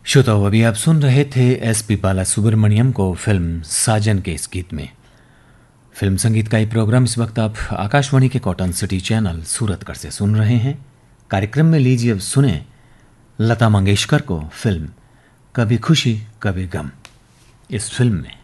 श्रोताओ, अभी आप सुन रहे थे एस.पी. बाला सुब्रमण्यम को फिल्म साजन के इस गीत में। फिल्म संगीत का ये प्रोग्राम इस वक्त आप आकाशवाणी के कॉटन सिटी चैनल सूरतगढ़ से सुन रहे हैं। कार्यक्रम में लीजिए अब सुने लता मंगेशकर को फिल्म कभी खुशी कभी गम। इस फिल्म में